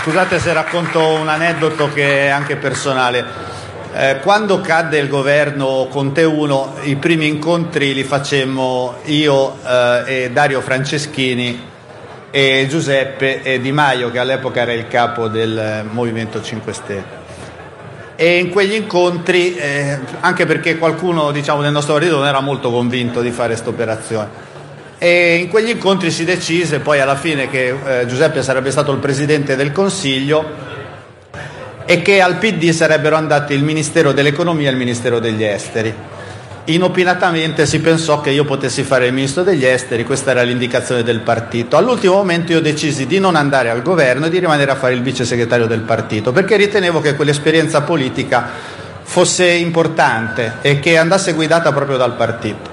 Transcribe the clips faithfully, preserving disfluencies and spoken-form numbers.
scusate se racconto un aneddoto che è anche personale. Eh, quando cadde il governo Conte uno, i primi incontri li facemmo io eh, e Dario Franceschini e Giuseppe e Di Maio, che all'epoca era il capo del Movimento cinque Stelle. E in quegli incontri, eh, anche perché qualcuno, diciamo, del nostro partito non era molto convinto di fare questa operazione, e in quegli incontri si decise poi alla fine che eh, Giuseppe sarebbe stato il presidente del Consiglio e che al P D sarebbero andati il Ministero dell'Economia e il Ministero degli Esteri. Inopinatamente si pensò che io potessi fare il Ministro degli Esteri, questa era l'indicazione del partito. All'ultimo momento io decisi di non andare al governo e di rimanere a fare il vice segretario del partito, perché ritenevo che quell'esperienza politica fosse importante e che andasse guidata proprio dal partito.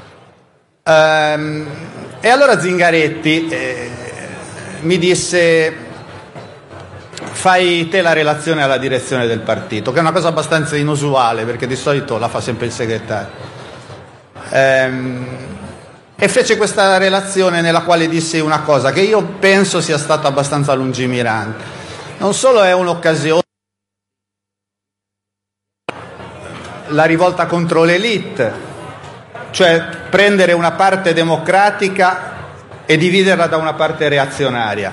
Ehm, e allora Zingaretti eh, mi disse: fai te la relazione alla direzione del partito, che è una cosa abbastanza inusuale perché di solito la fa sempre il segretario. Ehm, e fece questa relazione nella quale disse una cosa che io penso sia stata abbastanza lungimirante. Non solo è un'occasione, la rivolta contro l'élite, cioè prendere una parte democratica e dividerla da una parte reazionaria,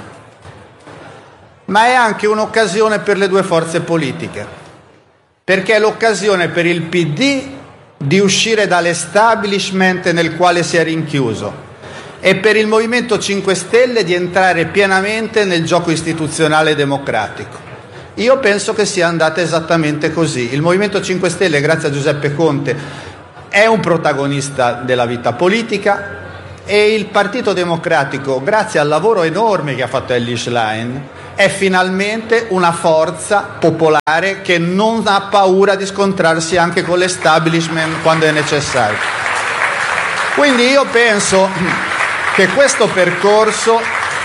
ma è anche un'occasione per le due forze politiche, perché è l'occasione per il P D di uscire dall'establishment nel quale si è rinchiuso e per il Movimento cinque Stelle di entrare pienamente nel gioco istituzionale democratico. Io penso che sia andata esattamente così. Il Movimento cinque Stelle, grazie a Giuseppe Conte, è un protagonista della vita politica e il Partito Democratico, grazie al lavoro enorme che ha fatto Elly Schlein, è finalmente una forza popolare che non ha paura di scontrarsi anche con l'establishment quando è necessario. Quindi io penso che questo percorso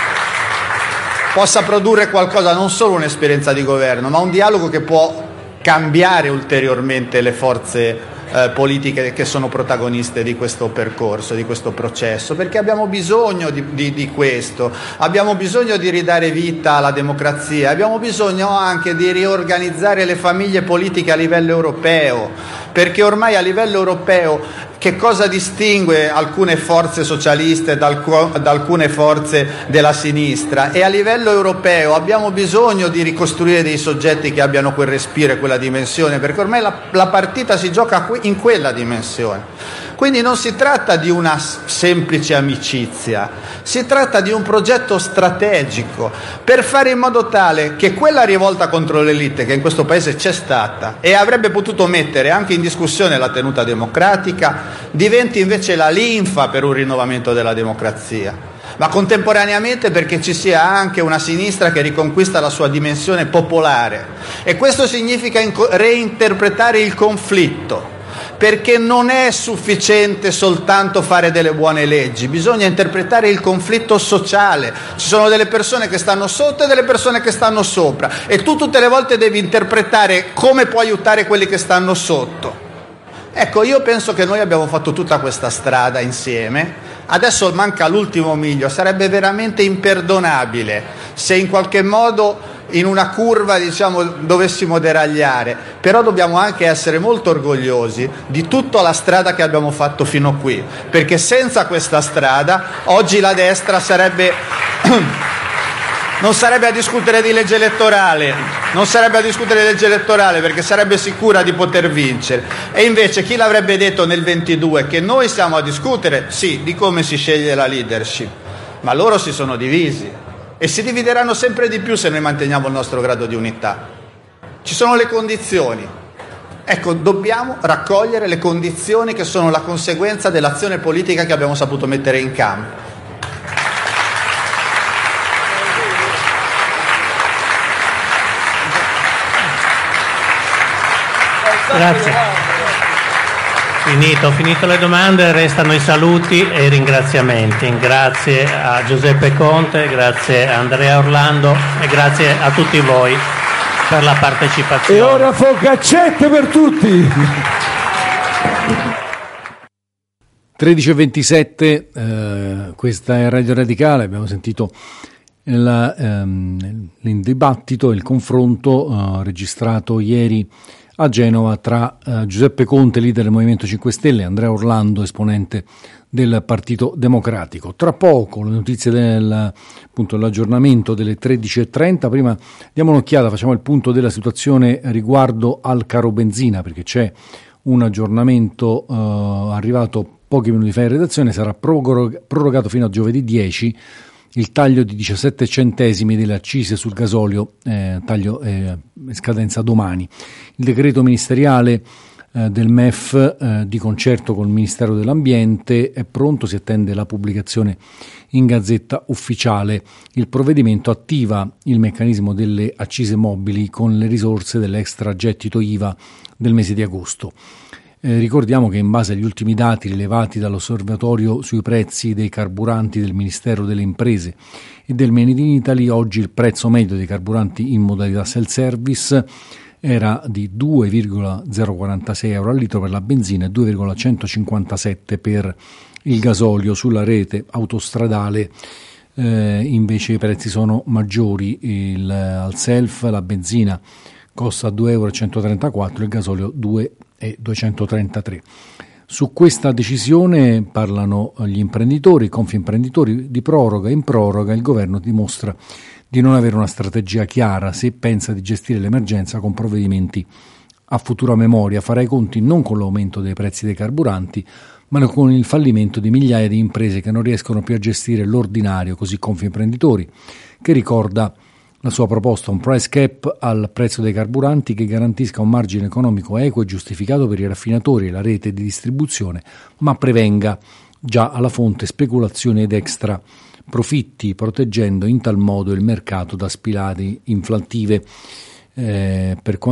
possa produrre qualcosa, non solo un'esperienza di governo, ma un dialogo che può cambiare ulteriormente le forze Eh, politiche che sono protagoniste di questo percorso, di questo processo, perché abbiamo bisogno di, di, di questo, abbiamo bisogno di ridare vita alla democrazia, abbiamo bisogno anche di riorganizzare le famiglie politiche a livello europeo, perché ormai a livello europeo che cosa distingue alcune forze socialiste da, alc- da alcune forze della sinistra? E a livello europeo abbiamo bisogno di ricostruire dei soggetti che abbiano quel respiro e quella dimensione, perché ormai la, la partita si gioca qui, in quella dimensione. Quindi non si tratta di una semplice amicizia, si tratta di un progetto strategico per fare in modo tale che quella rivolta contro l'élite che in questo paese c'è stata e avrebbe potuto mettere anche in discussione la tenuta democratica diventi invece la linfa per un rinnovamento della democrazia, ma contemporaneamente perché ci sia anche una sinistra che riconquista la sua dimensione popolare. E questo significa reinterpretare il conflitto, perché non è sufficiente soltanto fare delle buone leggi, bisogna interpretare il conflitto sociale. Ci sono delle persone che stanno sotto e delle persone che stanno sopra e tu tutte le volte devi interpretare come puoi aiutare quelli che stanno sotto. Ecco, io penso che noi abbiamo fatto tutta questa strada insieme, adesso manca l'ultimo miglio. Sarebbe veramente imperdonabile se in qualche modo in una curva, diciamo, dovessimo deragliare, però dobbiamo anche essere molto orgogliosi di tutta la strada che abbiamo fatto fino qui, perché senza questa strada oggi la destra sarebbe non sarebbe a discutere di legge elettorale, non sarebbe a discutere di legge elettorale perché sarebbe sicura di poter vincere. E invece chi l'avrebbe detto nel ventidue che noi stiamo a discutere, sì, di come si sceglie la leadership, ma loro si sono divisi e si divideranno sempre di più se noi manteniamo il nostro grado di unità. Ci sono le condizioni. Ecco, dobbiamo raccogliere le condizioni che sono la conseguenza dell'azione politica che abbiamo saputo mettere in campo. Grazie. Finito, finito le domande, restano i saluti e i ringraziamenti. Grazie a Giuseppe Conte, grazie a Andrea Orlando e grazie a tutti voi per la partecipazione. E ora focaccette per tutti. tredici e ventisette, eh, questa è Radio Radicale, abbiamo sentito il, ehm, il dibattito e il confronto eh, registrato ieri a Genova tra eh, Giuseppe Conte, leader del Movimento cinque Stelle, e Andrea Orlando, esponente del Partito Democratico. Tra poco le notizie del, appunto, dell'aggiornamento delle tredici e trenta. Prima diamo un'occhiata, facciamo il punto della situazione riguardo al caro benzina, perché c'è un aggiornamento eh, arrivato pochi minuti fa in redazione. Sarà prorogato fino a giovedì dieci il taglio di diciassette centesimi delle accise sul gasolio, eh, taglio eh, scadenza domani. Il decreto ministeriale eh, del M E F, eh, di concerto col Ministero dell'Ambiente, è pronto, si attende la pubblicazione in Gazzetta Ufficiale. Il provvedimento attiva il meccanismo delle accise mobili con le risorse dell'extragettito I V A del mese di agosto. Eh, ricordiamo che in base agli ultimi dati rilevati dall'osservatorio sui prezzi dei carburanti del Ministero delle Imprese e del Made in Italy, oggi il prezzo medio dei carburanti in modalità self-service era di due virgola zero quarantasei euro al litro per la benzina e due virgola centocinquantasette per il gasolio. Sulla rete autostradale eh, invece i prezzi sono maggiori. Il, al self la benzina costa due virgola centotrentaquattro euro, il gasolio due virgola duecentotrentatré. Su questa decisione parlano gli imprenditori, i confimprenditori. Di proroga in proroga il governo dimostra di non avere una strategia chiara se pensa di gestire l'emergenza con provvedimenti a futura memoria. Farà i conti non con l'aumento dei prezzi dei carburanti, ma con il fallimento di migliaia di imprese che non riescono più a gestire l'ordinario, così Confimprenditori, che ricorda la sua proposta, un price cap al prezzo dei carburanti che garantisca un margine economico equo e giustificato per i raffinatori e la rete di distribuzione, ma prevenga già alla fonte speculazioni ed extra profitti, proteggendo in tal modo il mercato da spirali inflattive. Eh, per